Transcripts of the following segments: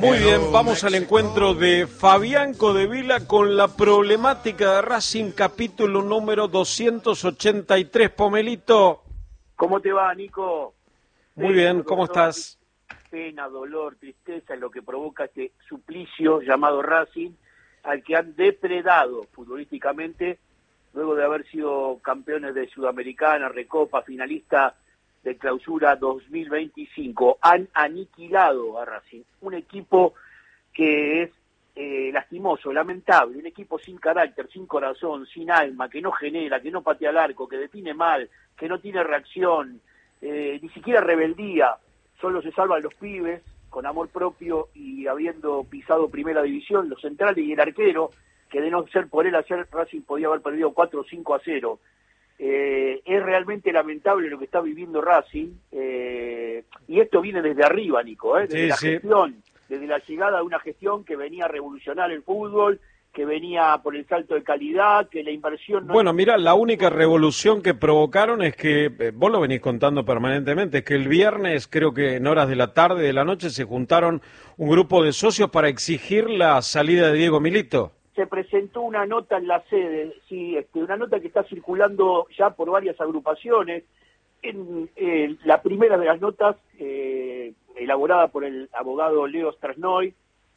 Muy bien, vamos al encuentro de Fabián Codevila con la problemática de Racing, capítulo número 283. Pomelito. ¿Cómo te va, Nico? Muy bien, ¿cómo estás? Pena, dolor, tristeza es lo que provoca este suplicio llamado Racing, al que han depredado futbolísticamente, luego de haber sido campeones de Sudamericana, Recopa, finalista de Clausura 2025. Han aniquilado a Racing, un equipo que es lastimoso, lamentable, un equipo sin carácter, sin corazón, sin alma, que no genera, que no patea al arco, que define mal, que no tiene reacción, ni siquiera rebeldía. Solo se salvan los pibes con amor propio y habiendo pisado primera división, los centrales y el arquero, que de no ser por él ayer Racing podía haber perdido 4 o 5-0. Es realmente lamentable lo que está viviendo Racing, y esto viene desde arriba, Nico, desde la gestión, desde la llegada de una gestión que venía a revolucionar el fútbol, que venía por el salto de calidad, que la inversión... Bueno, mira, la única revolución que provocaron es que, vos lo venís contando permanentemente, es que el viernes, creo que en horas de la tarde, de la noche, se juntaron un grupo de socios para exigir la salida de Diego Milito. Se presentó una nota en la sede, sí, una nota que está circulando ya por varias agrupaciones. La primera de las notas, elaborada por el abogado Leo Strasnoy,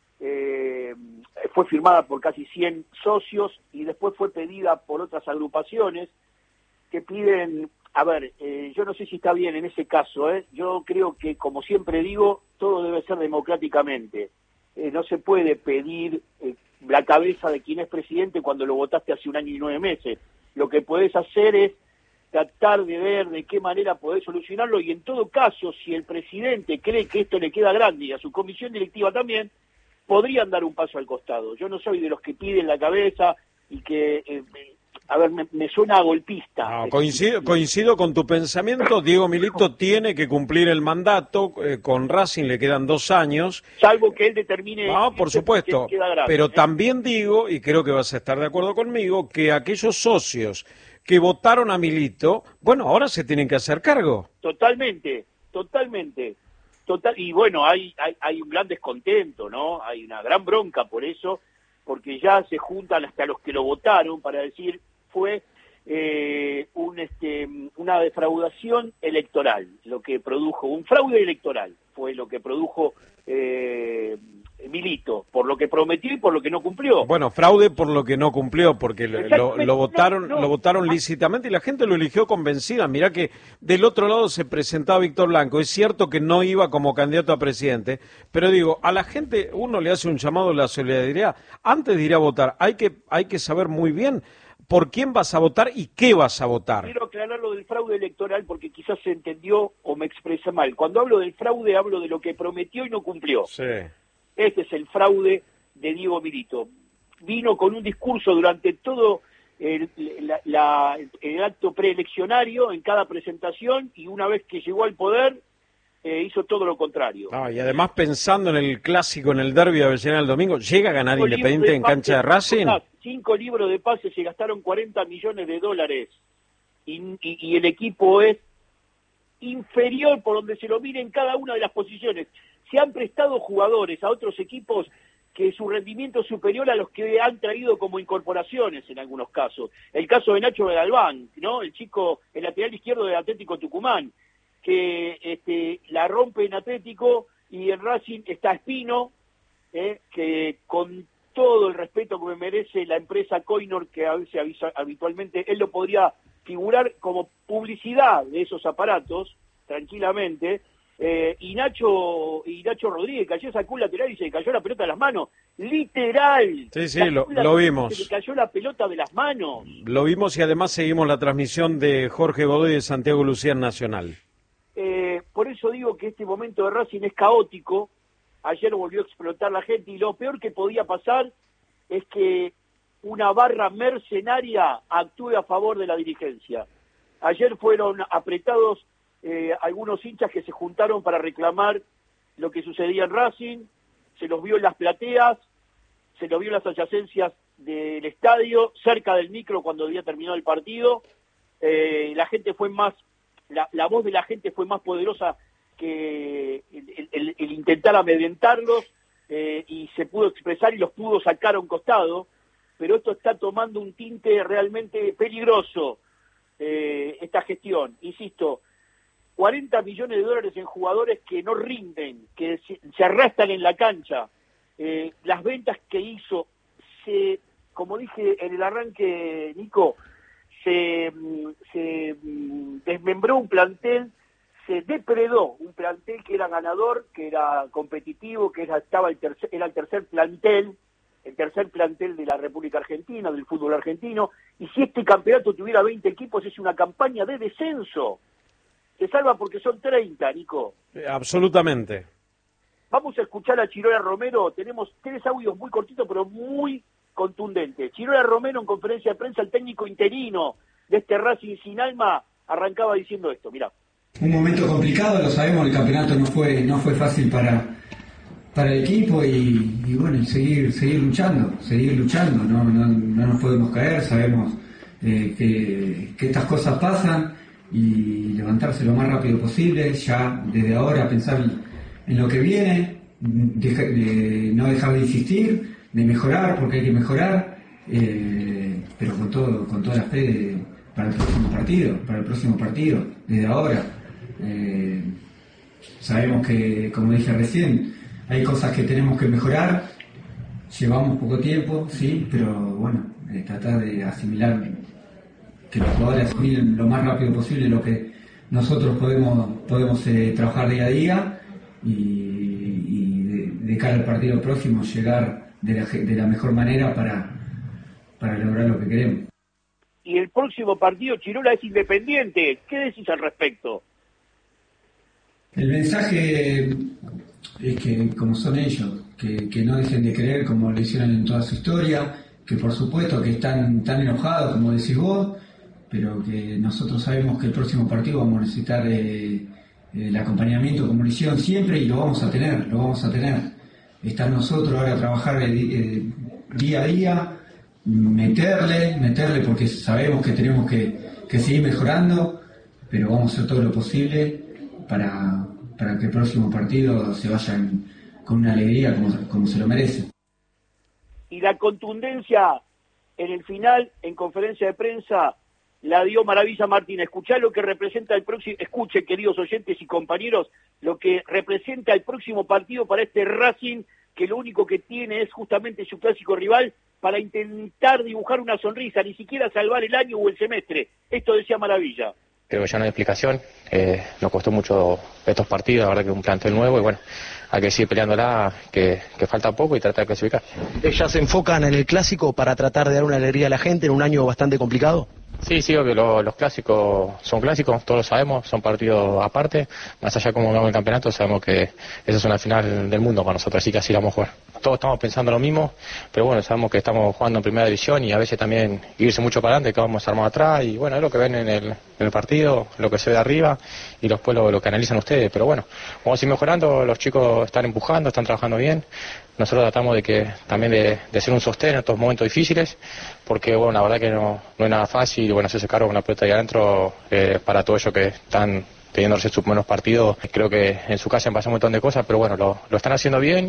fue firmada por casi 100 socios y después fue pedida por otras agrupaciones que piden, yo no sé si está bien en ese caso, yo creo que, como siempre digo, todo debe ser democráticamente. No se puede pedir la cabeza de quien es presidente cuando lo votaste hace 1 año y 9 meses. Lo que podés hacer es tratar de ver de qué manera podés solucionarlo, y en todo caso, si el presidente cree que esto le queda grande y a su comisión directiva también, podrían dar un paso al costado. Yo no soy de los que piden la cabeza y que, me suena a golpista. No, coincido con tu pensamiento. Diego Milito tiene que cumplir el mandato, con Racing le quedan 2 años. Salvo que él determine... No, por supuesto, grande, pero también digo, y creo que vas a estar de acuerdo conmigo, que aquellos socios que votaron a Milito, bueno, ahora se tienen que hacer cargo. Totalmente. Y bueno, hay un gran descontento, ¿no? Hay una gran bronca por eso, porque ya se juntan hasta los que lo votaron para decir fue una defraudación electoral, lo que produjo, un fraude electoral, fue lo que produjo Milito, por lo que prometió y por lo que no cumplió. Bueno, fraude por lo que no cumplió, porque lo votaron lícitamente y la gente lo eligió convencida. Mirá que del otro lado se presentaba Víctor Blanco. Es cierto que no iba como candidato a presidente, pero digo, a la gente uno le hace un llamado a la solidaridad. Antes de ir a votar, hay que saber muy bien por quién vas a votar y qué vas a votar. Quiero aclarar lo del fraude electoral porque quizás se entendió o me expresé mal. Cuando hablo del fraude, hablo de lo que prometió y no cumplió. Sí. Este es el fraude de Diego Milito. Vino con un discurso durante todo el acto preeleccionario, en cada presentación, y una vez que llegó al poder, hizo todo lo contrario. Y además pensando en el clásico, en el derbi de Avellaneda el domingo, ¿llega a ganar Independiente en cancha de Racing? 5 libros de pases, se gastaron $40 millones, y el equipo es inferior por donde se lo mire en cada una de las posiciones. Se han prestado jugadores a otros equipos que su rendimiento es superior a los que han traído como incorporaciones en algunos casos. El caso de Nacho Galván, ¿no? El lateral izquierdo del Atlético Tucumán, que la rompe en Atlético, y en Racing está Espino, que con todo el respeto que me merece la empresa Coinor, que a veces habitualmente él lo podría figurar como publicidad de esos aparatos, tranquilamente, y Nacho Rodríguez, que ayer sacó un lateral y se le cayó la pelota de las manos, literal. Sí, lo vimos. Se le cayó la pelota de las manos. Lo vimos, y además seguimos la transmisión de Jorge Godoy de Santiago Lucía Nacional. Por eso digo que este momento de Racing es caótico. Ayer volvió a explotar la gente, y lo peor que podía pasar es que una barra mercenaria actúe a favor de la dirigencia. Ayer fueron apretados algunos hinchas que se juntaron para reclamar lo que sucedía en Racing, se los vio en las plateas, se los vio en las adyacencias del estadio, cerca del micro cuando había terminado el partido. La gente fue más, la voz de la gente fue más poderosa que el intentar amedrentarlos. y se pudo expresar y los pudo sacar a un costado, pero esto está tomando un tinte realmente peligroso, esta gestión. Insisto, 40 millones de dólares en jugadores que no rinden, que se arrastran en la cancha. Las ventas que hizo, como dije en el arranque, Nico, se desmembró un plantel, se depredó un plantel que era ganador, que era competitivo, que era el tercer plantel de la República Argentina, del fútbol argentino, y si este campeonato tuviera 20 equipos es una campaña de descenso. Se salva porque son 30, Nico. Absolutamente. Vamos a escuchar a Chirola Romero, tenemos 3 audios muy cortitos pero muy contundentes. Chirola Romero en conferencia de prensa, el técnico interino de este Racing sin alma, arrancaba diciendo esto, mirá. Un momento complicado, lo sabemos, el campeonato no fue fácil para el equipo y bueno, seguir luchando, no nos podemos caer, sabemos que estas cosas pasan y levantarse lo más rápido posible, ya desde ahora pensar en lo que viene, no dejar de insistir, de mejorar porque hay que mejorar, pero con toda la fe para el próximo partido, desde ahora. Sabemos que, como dije recién, hay cosas que tenemos que mejorar, llevamos poco tiempo, sí, pero bueno, tratar de asimilar, que los jugadores asimilen lo más rápido posible lo que nosotros podemos trabajar día a día y de cara al partido próximo llegar de la mejor manera para lograr lo que queremos. Y el próximo partido, Chirola, es Independiente. ¿Qué decís al respecto? El mensaje es que, como son ellos, que no dejen de creer como lo hicieron en toda su historia, que por supuesto que están tan enojados como decís vos, pero que nosotros sabemos que el próximo partido vamos a necesitar el acompañamiento como lo hicieron siempre y lo vamos a tener. Está en nosotros ahora trabajar día a día, meterle porque sabemos que tenemos que seguir mejorando, pero vamos a hacer todo lo posible para que el próximo partido se vayan con una alegría como se lo merece. Y la contundencia en el final, en conferencia de prensa, la dio Maravilla Martín. Escuchá lo que representa el próximo, escuchen, queridos oyentes y compañeros, lo que representa el próximo partido para este Racing, que lo único que tiene es justamente su clásico rival, para intentar dibujar una sonrisa, ni siquiera salvar el año o el semestre. Esto decía Maravilla. Creo que ya no hay explicación, nos costó mucho estos partidos, la verdad que es un plantel nuevo y bueno, hay que seguir peleándola, que falta poco y tratar de clasificar. ¿Ya se enfocan en el clásico para tratar de dar una alegría a la gente en un año bastante complicado? Sí, obvio, los clásicos son clásicos, todos lo sabemos, son partidos aparte, más allá de cómo vamos el campeonato, sabemos que esa es una final del mundo para nosotros, así que así la vamos a jugar. Todos estamos pensando lo mismo, pero bueno, sabemos que estamos jugando en primera división y a veces también irse mucho para adelante, que vamos armados atrás y bueno, es lo que ven en el partido, lo que se ve de arriba y después lo que analizan ustedes, pero bueno, vamos a ir mejorando, los chicos están empujando, están trabajando bien. Nosotros tratamos de ser un sostén en estos momentos difíciles, porque bueno, la verdad que no es nada fácil, bueno, hacerse cargo con la pelota ahí adentro para todos ellos que están teniendo sus buenos partidos. Creo que en su casa han pasado un montón de cosas, pero bueno, lo están haciendo bien.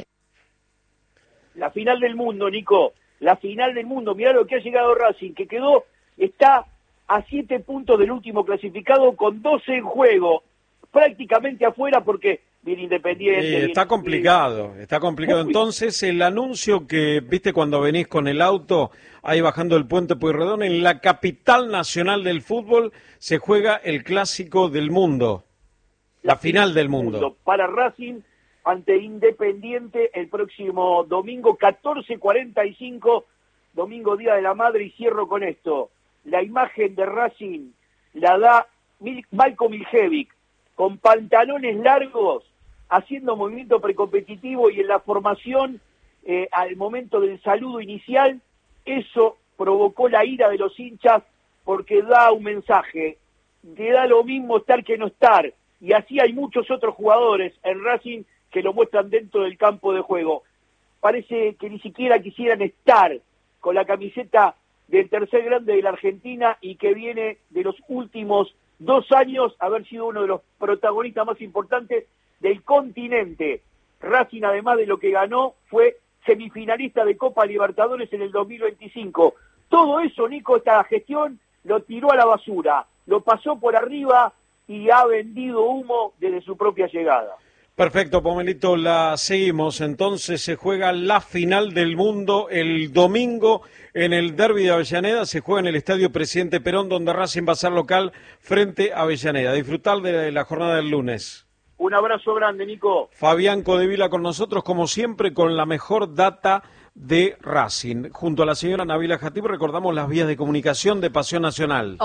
La final del mundo, Nico, la final del mundo. Mirá lo que ha llegado Racing, que está a 7 puntos del último clasificado con 12 en juego, prácticamente afuera porque viene Independiente. Está complicado. Entonces, el anuncio que viste cuando venís con el auto, ahí bajando el puente Pueyrredón, en la capital nacional del fútbol se juega el clásico del mundo, la final del mundo. Para Racing ante Independiente el próximo domingo, 14:45, domingo Día de la Madre, y cierro con esto. La imagen de Racing la da Malko Miljevic, con pantalones largos, haciendo movimiento precompetitivo y en la formación, al momento del saludo inicial, eso provocó la ira de los hinchas porque da un mensaje, que da lo mismo estar que no estar, y así hay muchos otros jugadores en Racing que lo muestran dentro del campo de juego. Parece que ni siquiera quisieran estar con la camiseta del tercer grande de la Argentina y que viene de los últimos 2 años haber sido uno de los protagonistas más importantes del continente. Racing, además de lo que ganó, fue semifinalista de Copa Libertadores en el 2025. Todo eso, Nico, esta gestión lo tiró a la basura, lo pasó por arriba y ha vendido humo desde su propia llegada. Perfecto, Pomelito, la seguimos. Entonces se juega la final del mundo el domingo en el Derbi de Avellaneda. Se juega en el Estadio Presidente Perón, donde Racing va a ser local frente a Avellaneda. Disfrutar de la jornada del lunes. Un abrazo grande, Nico. Fabián Codevila con nosotros, como siempre, con la mejor data de Racing. Junto a la señora Nabila Jatib recordamos las vías de comunicación de Pasión Nacional.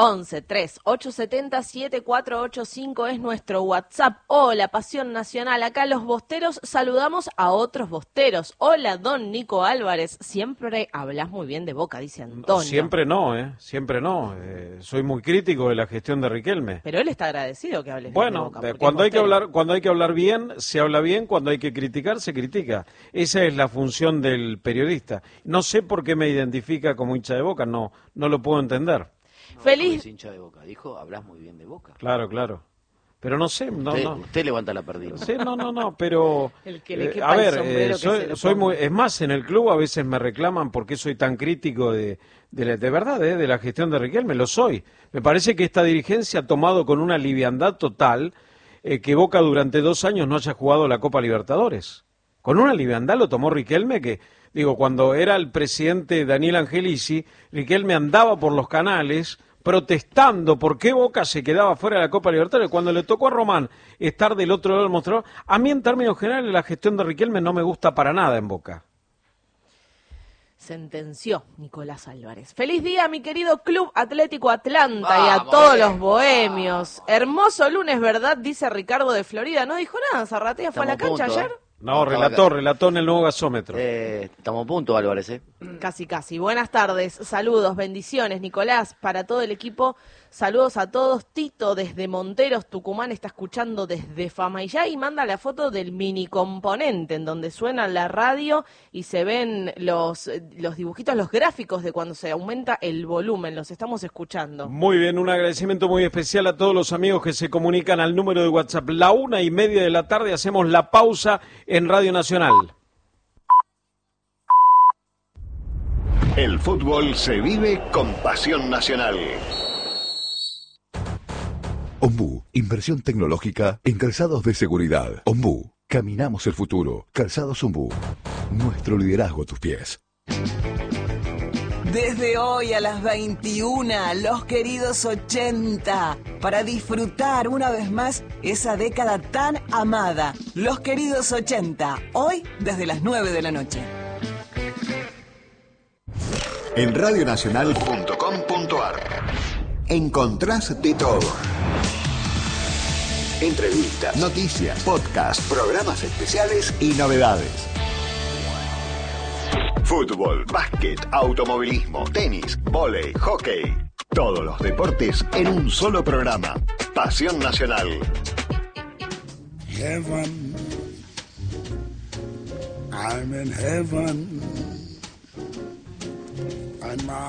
11-3-870-7485 es nuestro WhatsApp. Hola, Pasión Nacional. Acá los bosteros saludamos a otros bosteros. Hola, don Nico Álvarez. Siempre hablas muy bien de Boca, dice Antonio. Siempre no, Siempre no. Soy muy crítico de la gestión de Riquelme. Pero él está agradecido que hables bueno, bien de Boca. Cuando hay que hablar bien, se habla bien. Cuando hay que criticar, se critica. Esa es la función del periodista. No sé por qué me identifica como hincha de Boca, no lo puedo entender. Feliz. Hincha de Boca, dijo, hablas muy bien de Boca. Claro. Pero no sé, Usted levanta la perdida. Sí, no, pero el que le quepa a ver, el soy muy, es más, en el club a veces me reclaman por qué soy tan crítico de verdad, de la gestión de Riquelme, lo soy. Me parece que esta dirigencia ha tomado con una liviandad total que Boca durante 2 años no haya jugado la Copa Libertadores. Con una liviandad lo tomó Riquelme que, cuando era el presidente Daniel Angelici, Riquelme andaba por los canales protestando por qué Boca se quedaba fuera de la Copa Libertadores. Cuando le tocó a Román estar del otro lado del mostrador, a mí en términos generales la gestión de Riquelme no me gusta para nada en Boca. Sentenció Nicolás Álvarez. Feliz día, mi querido Club Atlético Atlanta y a todos los bohemios. Hermoso lunes, ¿verdad? Dice Ricardo de Florida. ¿No dijo nada? ¿Zarratea fue a la cancha ayer? No, relató en el nuevo gasómetro. Estamos a punto, Álvarez, Casi. Buenas tardes, saludos, bendiciones, Nicolás, para todo el equipo. Saludos a todos. Tito desde Monteros, Tucumán, está escuchando desde Famayá y manda la foto del mini componente en donde suena la radio y se ven los dibujitos, los gráficos de cuando se aumenta el volumen. Los estamos escuchando. Muy bien, un agradecimiento muy especial a todos los amigos que se comunican al número de WhatsApp. 1:30 de la tarde hacemos la pausa en Radio Nacional. El fútbol se vive con Pasión Nacional. Ombú, inversión tecnológica en calzados de seguridad. Ombú, caminamos el futuro. Calzados Ombú, nuestro liderazgo a tus pies. Desde hoy a las 21, los queridos 80, para disfrutar una vez más esa década tan amada. Los queridos 80, hoy desde las 9 de la noche. En radionacional.com.ar encontrás de todo. Entrevistas, noticias, podcasts, programas especiales y novedades. Fútbol, básquet, automovilismo, tenis, vóley, hockey. Todos los deportes en un solo programa. Pasión Nacional. Heaven. I'm in heaven. And my